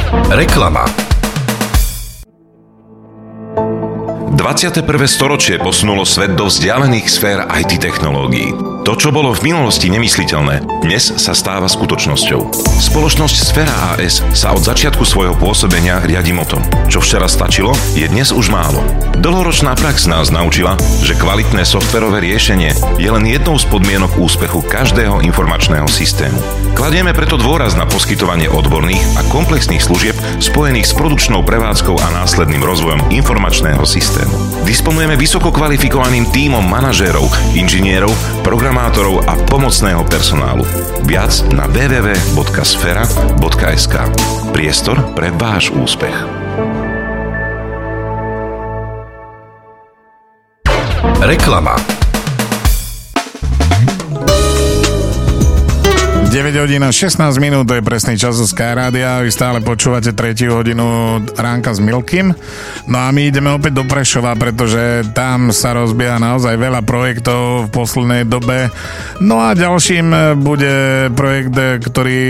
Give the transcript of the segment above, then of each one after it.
Reklama. 21. storočie posunulo svet do vzdialených sfér IT technológií. To, čo bolo v minulosti nemysliteľné, dnes sa stáva skutočnosťou. Spoločnosť Sfera AS sa od začiatku svojho pôsobenia riadi motom. Čo včera stačilo, je dnes už málo. Dlhoročná prax nás naučila, že kvalitné softverové riešenie je len jednou z podmienok úspechu každého informačného systému. Kladieme preto dôraz na poskytovanie odborných a komplexných služieb spojených s produkčnou prevádzkou a následným rozvojom informačného systému. Disponujeme vysoko kvalifikovaným tímom manažérov, inžinierov, programátorov a pomocného personálu. Viac na www.sfera.sk. Priestor pre váš úspech. Reklama. 9 hodín a 16 minút, to je presný čas z Sky Rádia. Vy stále počúvate 3. hodinu Ránka s Milkym. No a my ideme opäť do Prešova, pretože tam sa rozbieha naozaj veľa projektov v poslednej dobe. No a ďalším bude projekt, ktorý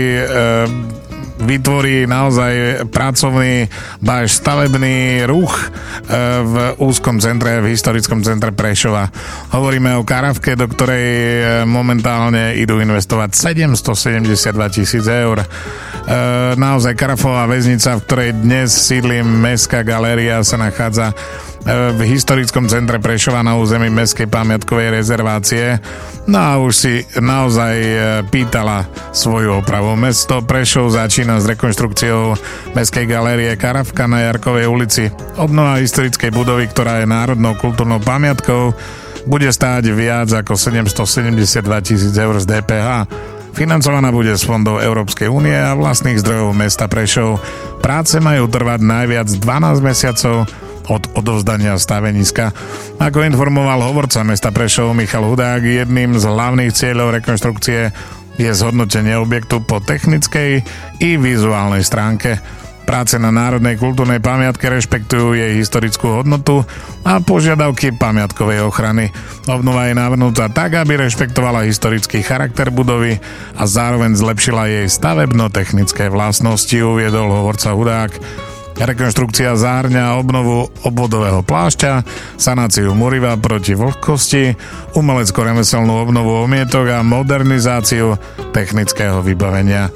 vytvorí naozaj pracovný, ba až stavebný ruch v úzkom centre, v historickom centre Prešova. Hovoríme o Karavke, do ktorej momentálne idú investovať 772 000 eur. Naozaj Karafová väznica, v ktorej dnes sídli Mestská galéria, sa nachádza v historickom centre Prešova na území Mestskej pamiatkovej rezervácie. No a už si naozaj pýtala svoju opravu. Mesto Prešov začína s rekonštrukciou Mestskej galérie Karavka na Jarkovej ulici. Obnova historickej budovy, ktorá je národnou kultúrnou pamiatkou, bude stáť viac ako 772 000 eur z DPH. Financovaná bude z fondov Európskej únie a vlastných zdrojov mesta Prešov. Práce majú trvať najviac 12 mesiacov od odovzdania staveniska. Ako informoval hovorca mesta Prešov Michal Hudák, jedným z hlavných cieľov rekonštrukcie je zhodnotenie objektu po technickej i vizuálnej stránke. Práce na národnej kultúrnej pamiatke rešpektujú jej historickú hodnotu a požiadavky pamiatkovej ochrany. Obnova je navrhnutá tak, aby rešpektovala historický charakter budovy a zároveň zlepšila jej stavebno-technické vlastnosti, uviedol hovorca Hudák. Rekonštrukcia zahŕňa obnovu obvodového plášťa, sanáciu muriva proti vlhkosti, umelecko-remeselnú obnovu omietok a modernizáciu technického vybavenia.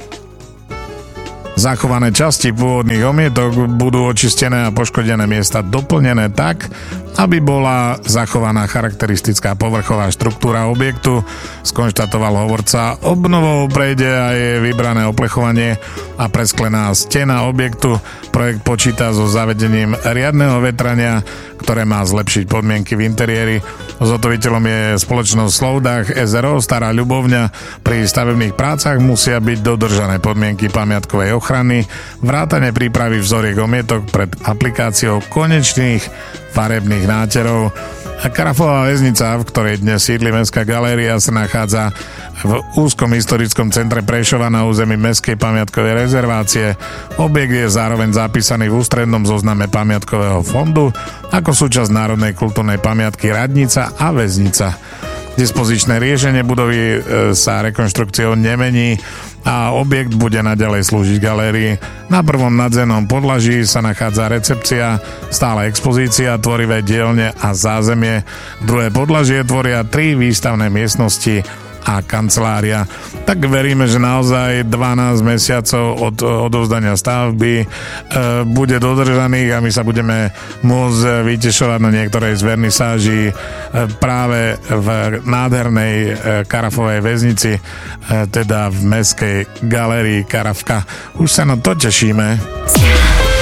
Zachované časti pôvodných omietok budú očistené a poškodené miesta doplnené tak, aby bola zachovaná charakteristická povrchová štruktúra objektu, skonštatoval hovorca. Obnovou prejde aj vybrané oplechovanie a presklená stena objektu. Projekt počíta so zavedením riadneho vetrania, ktoré má zlepšiť podmienky v interiéri. Zhotoviteľom je spoločnosť Slovdach SRO Stará Ľubovňa. Pri stavebných prácach musia byť dodržané podmienky pamiatkovej ochrany, vrátane prípravy vzoriek omietok pred aplikáciou konečných farebných náterov. Karafová väznica, v ktorej dnes sídli Mestská galéria, sa nachádza v úzkom historickom centre Prešova na území Mestskej pamiatkovej rezervácie. Objekt je zároveň zapísaný v ústrednom zozname pamiatkového fondu ako súčasť národnej kultúrnej pamiatky Radnica a väznica. Dispozičné riešenie budovy sa rekonštrukciou nemení a objekt bude naďalej slúžiť galérii. Na prvom nadzemnom podlaží sa nachádza recepcia, stála expozícia, tvorivé dielne a zázemie. Druhé podlažie tvoria 3 výstavné miestnosti a kancelária. Tak veríme, že naozaj 12 mesiacov od odovzdania stavby bude dodržaných a my sa budeme môcť vytešovať na niektorej z vernisáží práve v nádhernej Karafovej väznici, teda v Mestskej galérii Karavka. Už sa na to tešíme.